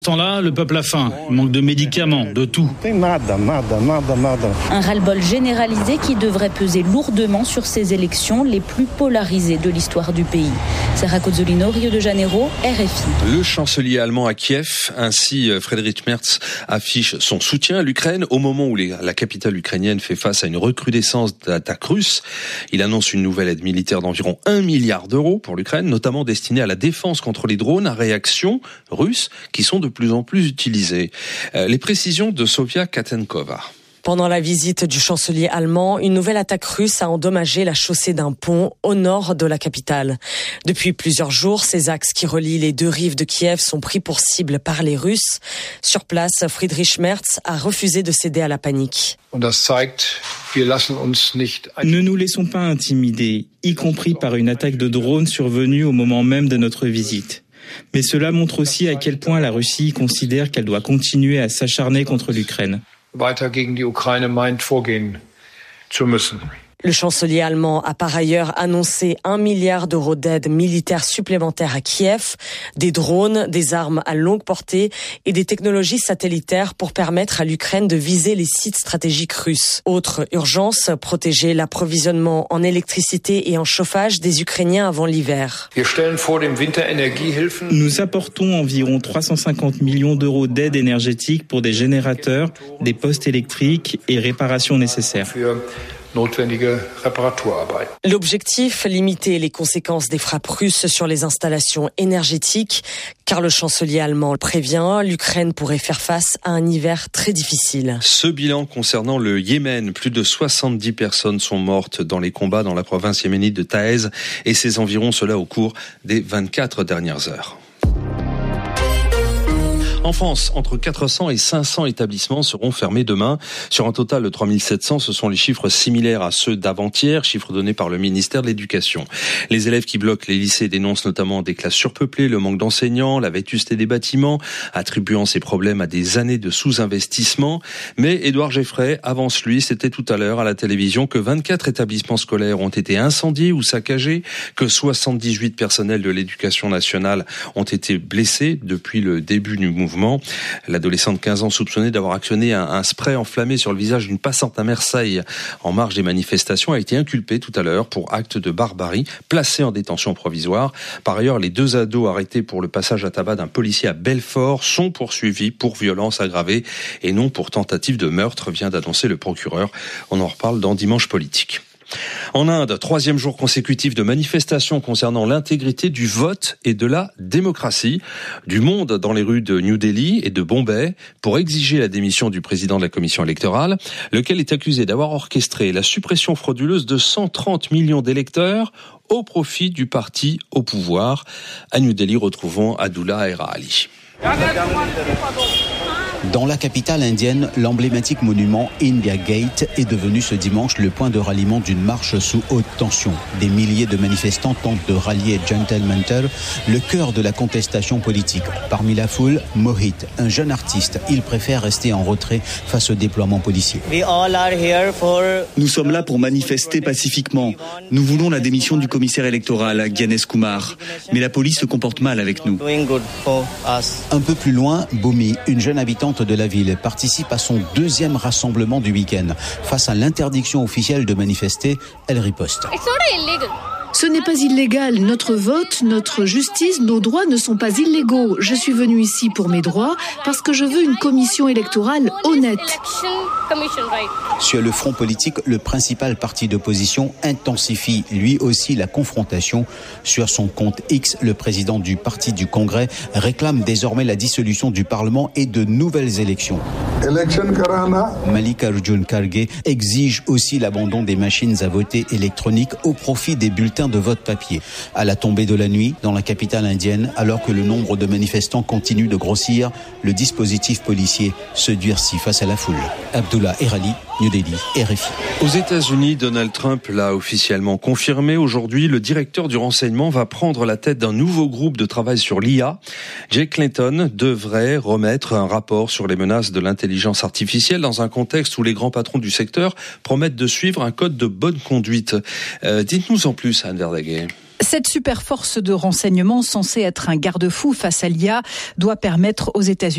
Temps-là, le peuple a faim, il manque de médicaments, de tout. Un ras-le-bol généralisé qui devrait peser lourdement sur ces élections les plus polarisées de l'histoire du pays. Sarah Cozzolino, Rio de Janeiro, RFI. Le chancelier allemand à Kiev, ainsi Friedrich Merz, affiche son soutien à l'Ukraine au moment où la capitale ukrainienne fait face à une recrudescence d'attaques russes. Il annonce une nouvelle aide militaire d'environ 1 milliard d'euros pour l'Ukraine, notamment destinée à la défense contre les drones à réaction russes qui sont de plus en plus utilisés. Les précisions de Sofia Katenkova. Pendant la visite du chancelier allemand, une nouvelle attaque russe a endommagé la chaussée d'un pont au nord de la capitale. Depuis plusieurs jours, ces axes qui relient les deux rives de Kiev sont pris pour cible par les Russes. Sur place, Friedrich Merz a refusé de céder à la panique. Ne nous laissons pas intimider, y compris par une attaque de drone survenue au moment même de notre visite. Mais cela montre aussi à quel point la Russie considère qu'elle doit continuer à s'acharner contre l'Ukraine. Le chancelier allemand a par ailleurs annoncé 1 milliard d'euros d'aide militaire supplémentaire à Kiev, des drones, des armes à longue portée et des technologies satellitaires pour permettre à l'Ukraine de viser les sites stratégiques russes. Autre urgence, protéger l'approvisionnement en électricité et en chauffage des Ukrainiens avant l'hiver. Nous apportons environ 350 millions d'euros d'aide énergétique pour des générateurs, des postes électriques et réparations nécessaires. L'objectif, limiter les conséquences des frappes russes sur les installations énergétiques, car le chancelier allemand prévient, l'Ukraine pourrait faire face à un hiver très difficile. Ce bilan concernant le Yémen, plus de 70 personnes sont mortes dans les combats dans la province yéménite de Taïz et ses environs, cela au cours des 24 dernières heures. En France, entre 400 et 500 établissements seront fermés demain. Sur un total de 3700, ce sont les chiffres similaires à ceux d'avant-hier, chiffres donnés par le ministère de l'Éducation. Les élèves qui bloquent les lycées dénoncent notamment des classes surpeuplées, le manque d'enseignants, la vétusté des bâtiments, attribuant ces problèmes à des années de sous-investissement. Mais Édouard Geffray avance, lui, c'était tout à l'heure à la télévision, que 24 établissements scolaires ont été incendiés ou saccagés, que 78 personnels de l'Éducation nationale ont été blessés depuis le début du mouvement. L'adolescent de 15 ans soupçonné d'avoir actionné un spray enflammé sur le visage d'une passante à Marseille en marge des manifestations a été inculpé tout à l'heure pour acte de barbarie, placé en détention provisoire. Par ailleurs, les 2 ados arrêtés pour le passage à tabac d'un policier à Belfort sont poursuivis pour violence aggravée et non pour tentative de meurtre, vient d'annoncer le procureur. On en reparle dans Dimanche Politique. En Inde, 3e jour consécutif de manifestations concernant l'intégrité du vote et de la démocratie. Du monde dans les rues de New Delhi et de Bombay pour exiger la démission du président de la commission électorale, lequel est accusé d'avoir orchestré la suppression frauduleuse de 130 millions d'électeurs au profit du parti au pouvoir. À New Delhi, retrouvons Abdullah Erali. Dans la capitale indienne, l'emblématique monument India Gate est devenu ce dimanche le point de ralliement d'une marche sous haute tension. Des milliers de manifestants tentent de rallier Jantar Mantar, le cœur de la contestation politique. Parmi la foule, Mohit, un jeune artiste. Il préfère rester en retrait face au déploiement policier. Nous sommes là pour manifester pacifiquement. Nous voulons la démission du commissaire électoral, Gyanes Kumar. Mais la police se comporte mal avec nous. Un peu plus loin, Bhumi, une jeune habitante de la ville, participe à son 2e rassemblement du week-end. Face à l'interdiction officielle de manifester, elle riposte. Ce n'est pas illégal. Notre vote, notre justice, nos droits ne sont pas illégaux. Je suis venue ici pour mes droits parce que je veux une commission électorale honnête. Sur le front politique, le principal parti d'opposition intensifie lui aussi la confrontation. Sur son compte X, le président du parti du Congrès réclame désormais la dissolution du Parlement et de nouvelles élections. Mallikarjun Kharge exige aussi l'abandon des machines à voter électroniques au profit des bulletins de vote papier. À la tombée de la nuit, dans la capitale indienne, alors que le nombre de manifestants continue de grossir, le dispositif policier se durcit face à la foule. Abdullah Erali, New Delhi, RFI. Aux États-Unis, Donald Trump l'a officiellement confirmé. Aujourd'hui, le directeur du renseignement va prendre la tête d'un nouveau groupe de travail sur l'IA. Jake Clayton devrait remettre un rapport sur les menaces de l'intelligence artificielle dans un contexte où les grands patrons du secteur promettent de suivre un code de bonne conduite. Dites-nous en plus, Anne Verdaguer. Cette super force de renseignement censée être un garde-fou face à l'IA doit permettre aux États-Unis